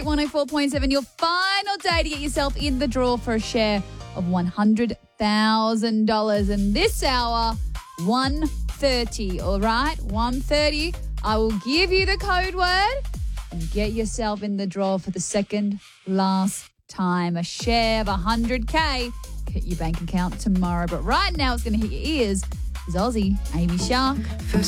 Hit 104.7, your final day to get yourself in the draw for a share of $100,000. And this hour, 1:30, all right? 1:30, I will give you the code word and get yourself in the draw for the second last time. A share of 100K hit your bank account tomorrow. But right now, it's going to hit your ears is Aussie Amy Shark.